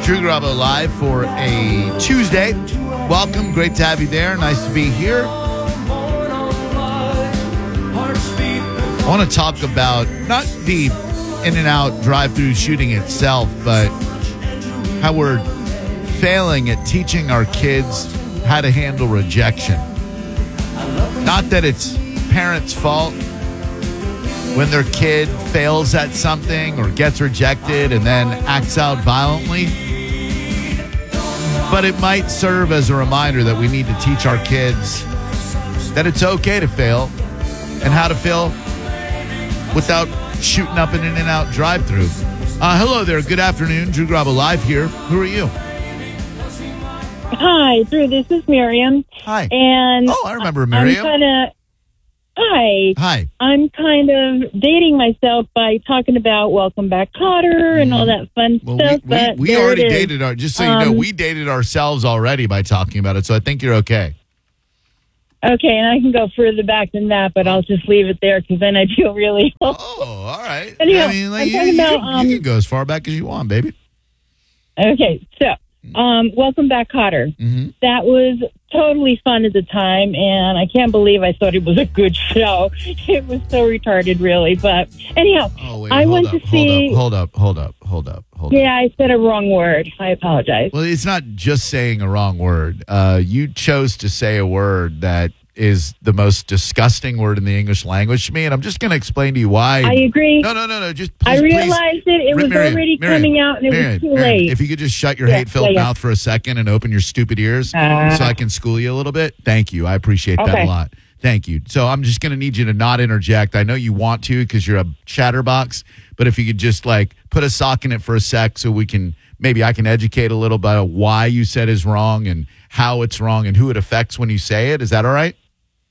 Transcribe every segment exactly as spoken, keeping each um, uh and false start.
Drew Garabo live for a Tuesday. Welcome. Great to have you there. Nice to be here. I want to talk about not the In-N-Out drive-through shooting itself, but how we're failing at teaching our kids how to handle rejection. Not that it's parents' fault when their kid fails at something or gets rejected and then acts out violently. But it might serve as a reminder that we need to teach our kids that it's okay to fail and how to fail without shooting up an In-N-Out drive-thru. Uh, hello there. Good afternoon. Drew Garabo live here. Who are you? Hi, Drew. This is Miriam. Hi. And oh, I remember Miriam. I'm kind of. Hi. Hi. I'm kind of dating myself by talking about Welcome Back, Kotter, and all that fun well, stuff. We, but we, we already dated our. Just so um, you know, we dated ourselves already by talking about it. So I think you're okay. Okay, and I can go further back than that, but I'll just leave it there because then I feel really old. Oh, all right. Anyhow, I mean, like, I'm you, talking you, about, can, um, you can go as far back as you want, baby. Okay, so um, Welcome Back, Kotter. Mm-hmm. That was totally fun at the time, and I can't believe I thought it was a good show. It was so retarded, really. But anyhow, Oh, wait, I hold went up, to hold see. Up, hold up, hold up, hold up, hold up. Yeah, I said a wrong word. I apologize. Well, it's not just saying a wrong word. Uh, you chose to say a word that is the most disgusting word in the English language to me, and I'm just going to explain to you why. I agree. No, no, no, no. Just please, I realized please. it. It was Miriam, already Miriam, coming out, and it Miriam, was too Miriam, late. If you could just shut your Yeah, hate-filled yeah, yeah. mouth for a second and open your stupid ears Uh, so I can school you a little bit. Thank you. I appreciate that Okay. a lot. Thank you. So I'm just going to need you to not interject. I know you want to because you're a chatterbox, but if you could just like put a sock in it for a sec so we can maybe I can educate a little about why you said is wrong and how it's wrong and who it affects when you say it. Is that all right?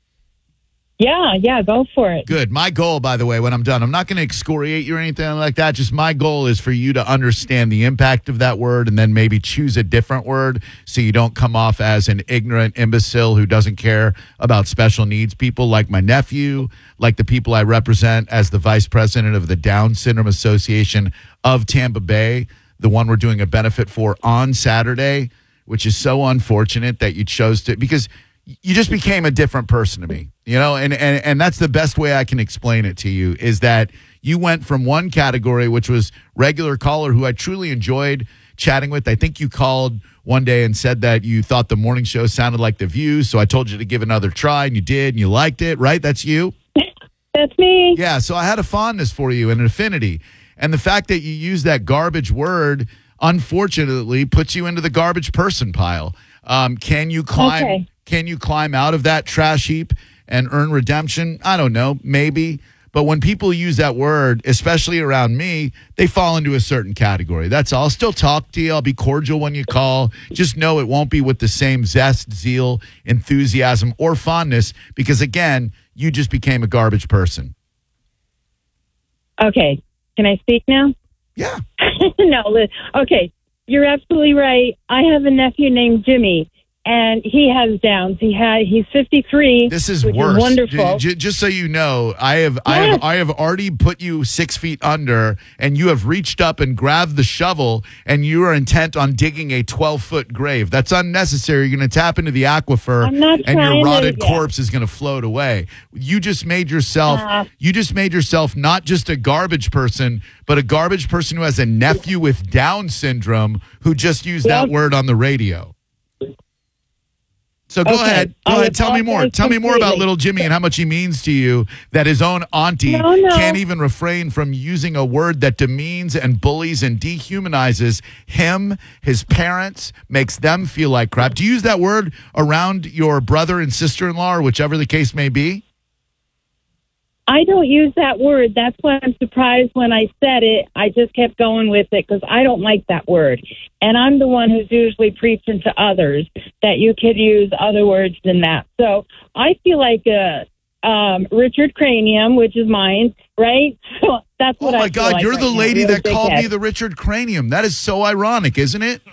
Yeah, yeah, go for it. Good. My goal, by the way, when I'm done, I'm not going to excoriate you or anything like that. Just my goal is for you to understand the impact of that word and then maybe choose a different word so you don't come off as an ignorant imbecile who doesn't care about special needs people like my nephew, like the people I represent as the vice president of the Down Syndrome Association of Tampa Bay, the one we're doing a benefit for on Saturday, which is so unfortunate that you chose to, because you just became a different person to me, you know, and, and, and that's the best way I can explain it to you is that you went from one category, which was regular caller who I truly enjoyed chatting with. I think you called one day and said that you thought the morning show sounded like The View. So I told you to give another try and you did and you liked it, right? That's you. That's me. Yeah. So I had a fondness for you and an affinity. And the fact that you use that garbage word, unfortunately, puts you into the garbage person pile. Um, can you climb? Okay. Can you climb out of that trash heap and earn redemption? I don't know, maybe. But when people use that word, especially around me, they fall into a certain category. That's all. I'll still talk to you. I'll be cordial when you call. Just know it won't be with the same zest, zeal, enthusiasm, or fondness because, again, you just became a garbage person. Okay, can I speak now? Yeah. No, li- okay, you're absolutely right. I have a nephew named Jimmy. And he has Downs. He had. He's fifty-three. This is which worse. Is wonderful. J- j- just so you know, I have, I Yes. have, I have already put you six feet under, and you have reached up and grabbed the shovel, and you are intent on digging a twelve-foot grave. That's unnecessary. You're going to tap into the aquifer, I'm not and your trying to- rotted yeah. corpse is going to float away. You just made yourself. Uh, you just made yourself not just a garbage person, but a garbage person who has a nephew with Down syndrome who just used Yep. that word on the radio. So go Okay. ahead. Go I ahead. Tell me more. apologize Tell me more about completely. little Jimmy and how much he means to you that his own auntie No, no. can't even refrain from using a word that demeans and bullies and dehumanizes him, his parents, makes them feel like crap. Do you use that word around your brother and sister-in-law or whichever the case may be? I don't use that word. That's why I'm surprised when I said it. I just kept going with it because I don't like that word. And I'm the one who's usually preaching to others that you could use other words than that. So I feel like a um, Richard Cranium, which is mine, right? So that's Oh, what I my feel God. like You're right the now. lady Really that big called head. me the Richard Cranium. That is so ironic, isn't it?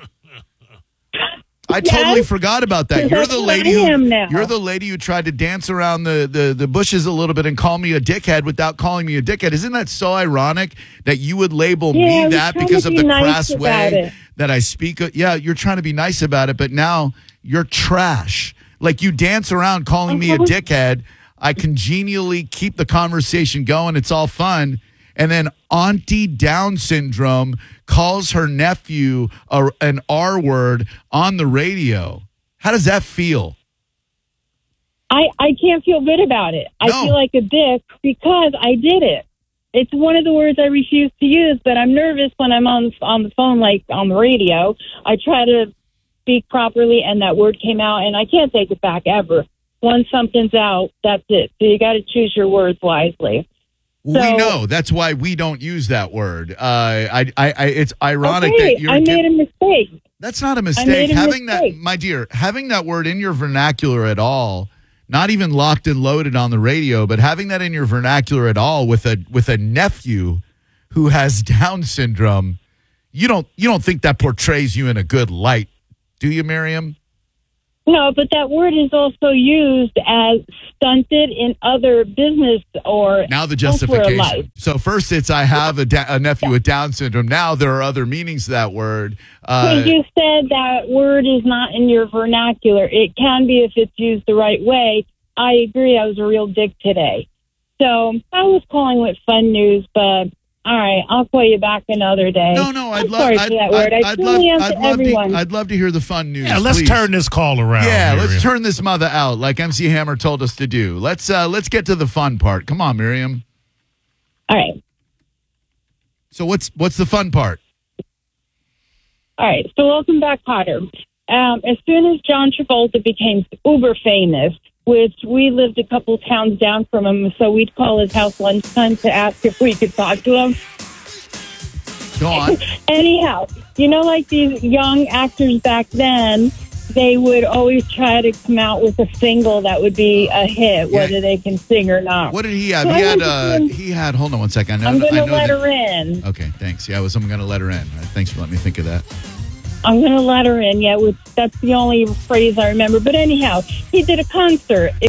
I Yes. totally forgot about that. You're That's the what lady I who am now. you're the lady who tried to dance around the, the, the bushes a little bit and call me a dickhead without calling me a dickhead. Isn't that so ironic that you would label Yeah, I me was that trying because to of be the nice crass about way it. that I speak. Yeah, you're trying to be nice about it, but now you're trash. Like you dance around calling me a dickhead. I congenially keep the conversation going. It's all fun. And then Auntie Down Syndrome calls her nephew a, an R word on the radio. How does that feel? I, I can't feel good about it. I No. feel like a dick because I did it. It's one of the words I refuse to use, but I'm nervous when I'm on on the phone, like on the radio. I try to speak properly, and that word came out, and I can't take it back ever. Once something's out, that's it. So you got to choose your words wisely. We So- know. That's why we don't use that word. Uh, I, I, I, it's ironic Okay, that you're. I made a mistake. That's not a mistake. made a having mistake. that, my dear, having that word in your vernacular at all, not even locked and loaded on the radio, but having that in your vernacular at all with a with a nephew who has Down syndrome, you don't you don't think that portrays you in a good light, do you, Miriam? No, but that word is also used as stunted in other business or Now the elsewhere in life. justification. So first it's I have a, da- a nephew with Down syndrome. Now there are other meanings to that word. Uh, Because you said that word is not in your vernacular. It can be if it's used the right way. I agree. I was a real dick today. So I was calling with fun news, but all right, I'll call you back another day. no, no, I'd I'm love. sorry I'd, for that I'd, word. I I'd truly love. am I'd to love everyone. to. I'd love to hear the fun news. Yeah, let's please. turn this call around. Yeah, Miriam. let's turn this mother out like M C Hammer told us to do. Let's uh, let's get to the fun part. Come on, Miriam. all right. So what's what's the fun part? All right. So welcome back, Potter. Um, as soon as John Travolta became uber famous, which we lived a couple towns down from him, so we'd call his house lunchtime to ask if we could talk to him. Go on. Anyhow, you know, like these young actors back then, they would always try to come out with a single that would be a hit, Yeah. whether they can sing or not. What did he have? So He I had. went to Uh, him- he had. Hold on one second. I know, I'm going I to know let that- her in. Okay, thanks. Yeah, I was. I'm going to let her in. Uh, Thanks for letting me think of that. I'm going to let her in. Yeah, which, that's the only phrase I remember. But anyhow, he did a concert.